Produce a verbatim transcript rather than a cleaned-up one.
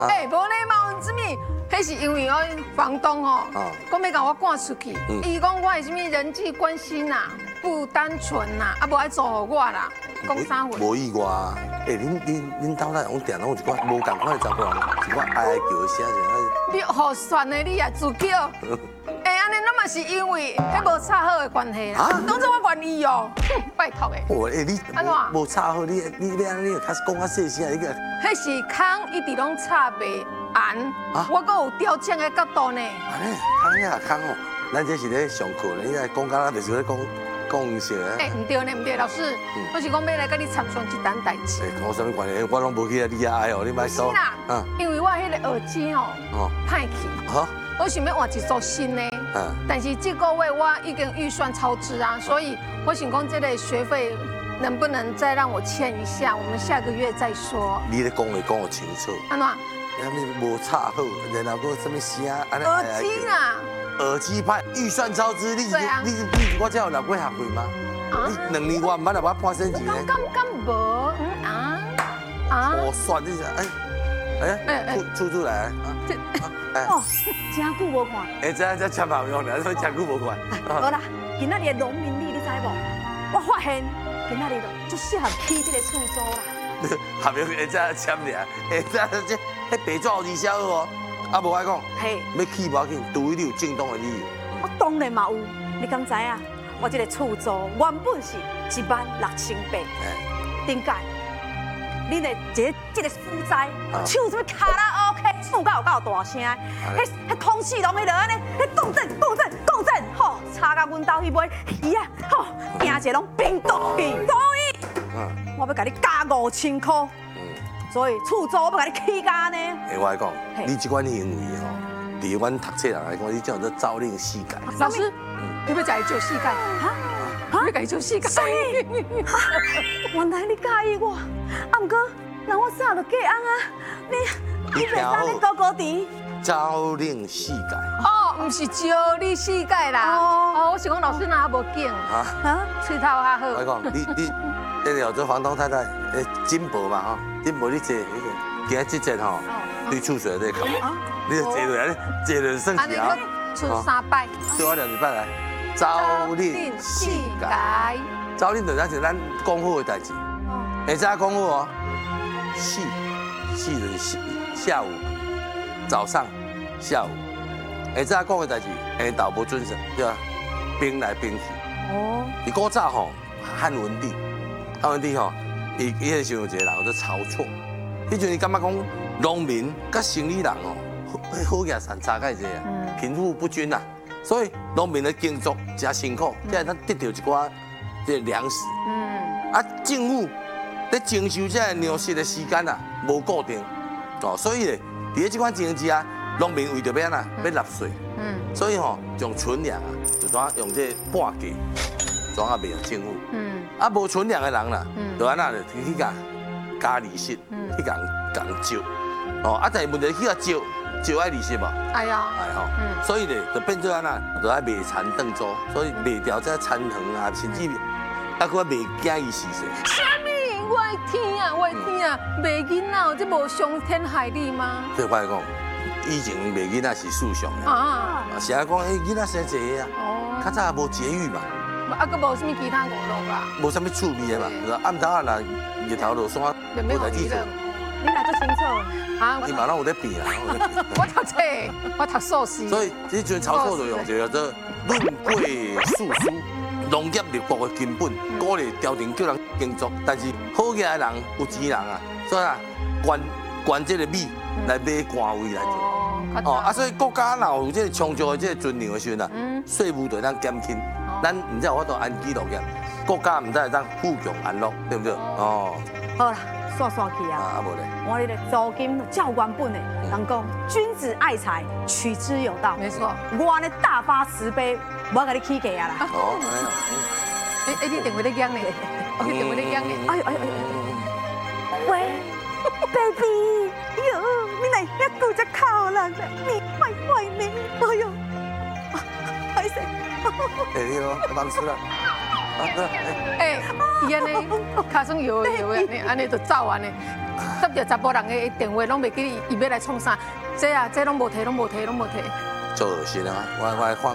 哎，无礼貌之物，迄是因为哦，房东哦，讲要甲我赶出去，伊讲我是什么人际关系呐，不单纯呐，啊，无爱做互我啦，讲啥话？ 无意外啊！哎，恁恁恁兜内拢定拢有一寡无共款的查甫人，一寡哀哀叫的声声。 你好酸的你也自叫。哎，安尼那么是因为迄无插好的关系啦，当做我愿意哦，拜托的。 哦，哎，你无插好，你你要安尼开始讲较细声，你个。 迄是空一直拢插袂安，我阁有调整的角度呢。 安尼，空也空哦，咱这是咧上课呢，你来讲到咱袂是咧讲讲笑啊。哎， 唔对呢，唔对，老师，我是讲要来甲你参详一单代志。 哎，跟我什么关系？我拢无去啊，你啊哎哦，你莫说。 是啦，嗯，因为我迄个耳机哦，歹去。好。我想要换一组新的，嗯，但是这个月我已经预算超支啊，所以我想讲这个学费能不能再让我欠一下？我们下个月再说。 你咧讲的讲得清楚。安怎？你无插好，然后个什么声？ 耳机啦。 耳机派预算超支，你你你我才有六月学费吗？啊？你两年我唔捌来我半升级呢。 刚刚刚无，嗯啊啊。 我算你哎哎哎，出出来啊！ 哦，真久无看。 哎，这这吃饭用的，所以真久无看。 好啦，今仔日的农民历你知无？我发现今仔日就适合起这个厝租啦。 下面会再签俩，哎，这这迄白纸有字写好哦。啊，无爱讲，嘿，要起无要紧，除非你有正当的理由。 我当然嘛有，你敢知啊？我这个厝租原本是一万六千八，顶届。恁的这这个负债，手什么卡拉 OK， 厝到有够大声，迄迄通气拢迄落安尼，迄共振共振共振，吼，差到阮兜去买鱼啊，吼，惊者拢冰冻去，所以我要甲你加五千块，所以厝租我要甲你起价呢。 哎，我来讲，你这款行为吼，伫阮读册人来讲，你叫做朝令夕改。 老师，你要甲伊做膝盖？啊？你要甲伊做膝盖？ 原来你介意我，啊，不过，那我啥都假翁啊！你你袂使咧高高低。 朝令夕改。 哦，唔是招你膝盖啦。哦，我是讲老师哪无劲啊？啊，喙头较好。 我讲你你，那个做房东太太，诶，金箔嘛吼，金箔你坐，今日这节吼，对厝水在考，你就坐落来，坐落算是啊。 出三摆。 对我两礼拜来。朝令夕改，朝令就讲是咱讲好的代志，会知讲好哦。夕，夕就是下午，早上，下午，会知讲的代志，下昼无准时，对吧？兵来兵去。哦。你古早吼，汉文帝，汉文帝吼，伊伊迄时有一个人叫做晁错，迄阵伊感觉讲农民甲城里人哦，好好野产差介济啊，贫富不均啊。所以农民的耕作真辛苦，才会他得到一寡这粮食。嗯。啊，政府在征收这个粮食的时间啊，无固定。哦，所以咧，伫这款情形之下，农民为着要安那要纳税。嗯。所以吼，用存粮啊，就怎用这半价，怎啊卖给政府。嗯。啊，无存粮的人啦，就安那就去甲加利息，去甲甲借。哦，啊，但是问题去甲借。就爱利息嘛，哎呀，哎吼，嗯，所以咧就变做安那，就爱卖田当租，所以卖掉这田园啊，甚至啊，佫卖囝伊死死。 啥物？我的天啊，我的天啊，卖囡仔这无伤天害理吗？ 对我来讲，以前卖囡仔是事上的啊，是啊，讲诶囡仔生一个啊，哦，较早也无节育嘛， 啊，佫无什么其他娱乐啊， 无什么趣味的嘛，暗头啊，若日头落山，无代志做。 你若足清楚啊！你马上有在变啊！ 我读册，我读硕士。 所以这阵操作就用一个叫做论贵述书，农业立国的根本，鼓励朝廷叫人耕作，但是好业的人有钱人啊，所以啊，关关这个米来买官位来做。哦啊，所以国家若有这个充足的这个存粮的时阵啊，税务就当减轻，咱唔只有法度安居乐业，国家唔只会当富强安乐，对不对？哦。 好啦。算算去啊！啊，无咧，我哋的租金照原本的，人讲君子爱财，取之有道。 没错， 我呢大发慈悲，我要甲你起价啊啦。哦， 哎哎，你电话咧响咧，我电话咧响咧。哎呦哎呦哎呦！ 喂 ，baby， 哟，你来遐顾只靠人，你坏坏呢？哎呦，还势。 哎，你好，忙死了。 哎，伊安尼，卡算摇摇安尼，安尼就走安尼，接着查甫人的电话拢袂记伊要来创啥，这啊，这拢无摕，拢无摕，拢无摕。 做恶心啊！我我看